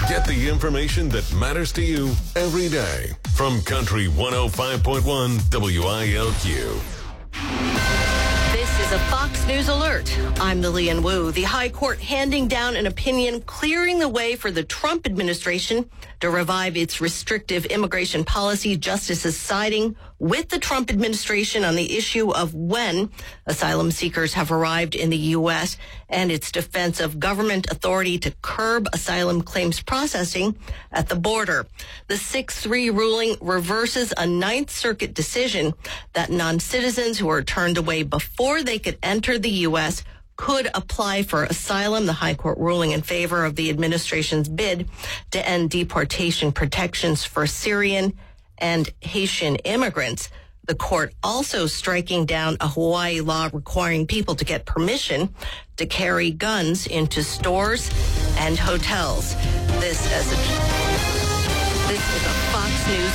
Get the information that matters to you every day from Country 105.1 WILQ. This is a Fox News alert. I'm Lillian Wu. The High Court handing down an opinion clearing the way for the Trump administration to revive its restrictive immigration policy. Justices siding with the Trump administration on the issue of when asylum seekers have arrived in the U.S. and its defense of government authority to curb asylum claims processing at the border. The 6-3 ruling reverses a Ninth Circuit decision that non-citizens who are turned away before they could enter the U.S. could apply for asylum. The High Court ruling in favor of the administration's bid to end deportation protections for Syrian and Haitian immigrants. The court also striking down a Hawaii law requiring people to get permission to carry guns into stores and hotels. This is a Fox News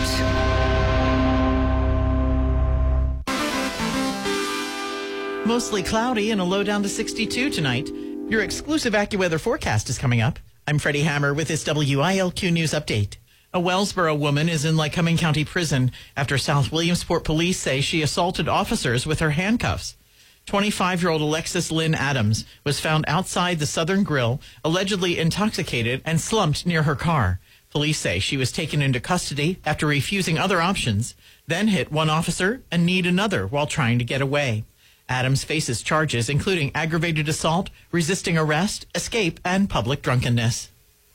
alert. Mostly cloudy and a low down to 62 tonight. Your exclusive AccuWeather forecast is coming up. I'm Freddie Hammer with this WILQ News Update. A Wellsboro woman is in Lycoming County Prison after South Williamsport police say she assaulted officers with her handcuffs. 25-year-old Alexis Lynn Adams was found outside the Southern Grill, allegedly intoxicated and slumped near her car. Police say she was taken into custody after refusing other options, then hit one officer and kneed another while trying to get away. Adams faces charges including aggravated assault, resisting arrest, escape, and public drunkenness.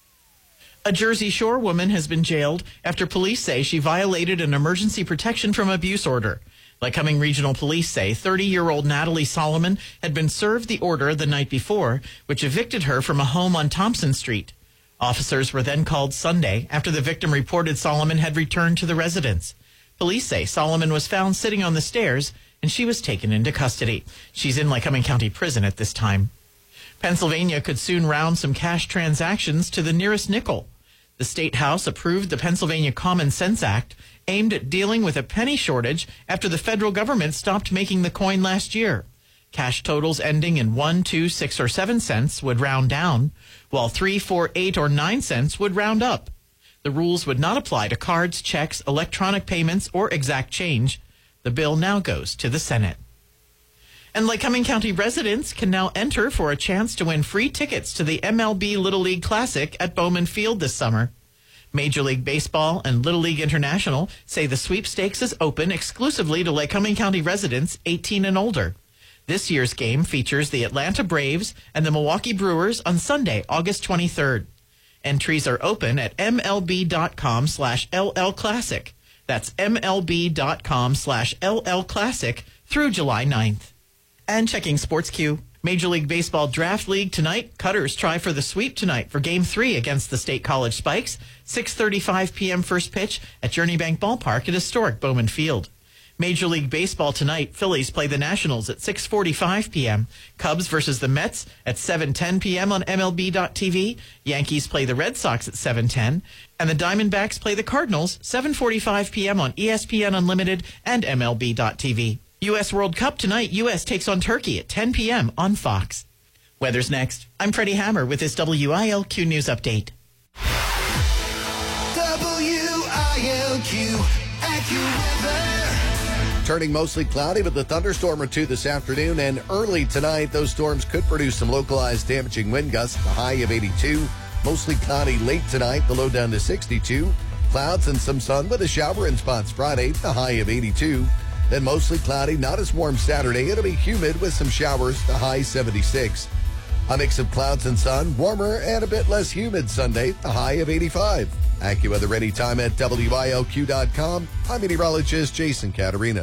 A Jersey Shore woman has been jailed after police say she violated an emergency protection from abuse order. Lycoming Regional Police say 30-year-old Natalie Solomon had been served the order the night before, which evicted her from a home on Thompson Street. Officers were then called Sunday after the victim reported Solomon had returned to the residence. Police say Solomon was found sitting on the stairs and she was taken into custody. She's in Lycoming County Prison at this time. Pennsylvania could soon round some cash transactions to the nearest nickel. The State House approved the Pennsylvania Common Sense Act, aimed at dealing with a penny shortage after the federal government stopped making the coin last year. Cash totals ending in 1, 2, 6, or 7 cents would round down, while 3, 4, 8, or 9 cents would round up. The rules would not apply to cards, checks, electronic payments, or exact change. The bill now goes to the Senate. And Lycoming County residents can now enter for a chance to win free tickets to the MLB Little League Classic at Bowman Field this summer. Major League Baseball and Little League International say the sweepstakes is open exclusively to Lycoming County residents 18 and older. This year's game features the Atlanta Braves and the Milwaukee Brewers on Sunday, August 23rd. Entries are open at MLB.com/LLClassic. That's MLB.com/LLClassic through July 9th. And checking Sports Q. Major League Baseball Draft League tonight. Cutters try for the sweep tonight for Game 3 against the State College Spikes. 6:35 p.m. first pitch at Journey Bank Ballpark at historic Bowman Field. Major League Baseball tonight. Phillies play the Nationals at 6:45 p.m. Cubs versus the Mets at 7:10 p.m. on MLB.TV. Yankees play the Red Sox at 7:10. And the Diamondbacks play the Cardinals 7:45 p.m. on ESPN Unlimited and MLB.TV. U.S. World Cup tonight. U.S. takes on Turkey at 10 p.m. on Fox. Weather's next. I'm Freddie Hammer with this WILQ News Update. WILQ AccuWeather. Turning mostly cloudy with a thunderstorm or two this afternoon, and early tonight, those storms could produce some localized damaging wind gusts, the high of 82. Mostly cloudy late tonight, the low down to 62. Clouds and some sun with a shower in spots Friday, the high of 82. Then mostly cloudy, not as warm Saturday. It'll be humid with some showers, the high 76. A mix of clouds and sun, warmer and a bit less humid Sunday, the high of 85. AccuWeather anytime at WILQ.com. I'm meteorologist Jason Caterina.